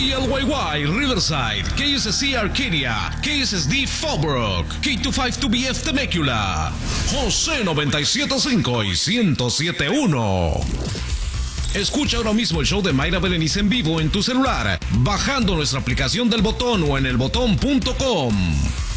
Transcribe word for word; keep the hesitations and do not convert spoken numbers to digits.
L Y Y Riverside, K S C Arcadia, K S S D Fallbrook, K veinticinco two B F Temecula, José noventa y siete punto cinco y ciento siete punto uno. Escucha ahora mismo el show de Mayra Berenice en vivo en tu celular, bajando nuestra aplicación del Botón o en el botón punto com.